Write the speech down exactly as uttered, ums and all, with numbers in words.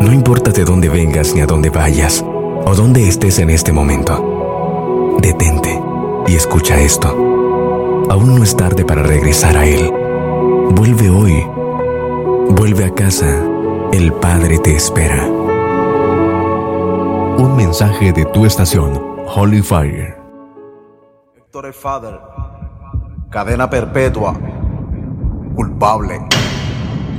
No importa de dónde vengas ni a dónde vayas, o dónde estés en este momento. Detente y escucha esto. Aún no es tarde para regresar a Él. Vuelve hoy. Vuelve a casa. El Padre te espera. Un mensaje de tu estación, Holy Fire. Héctor el Father, cadena perpetua, culpable.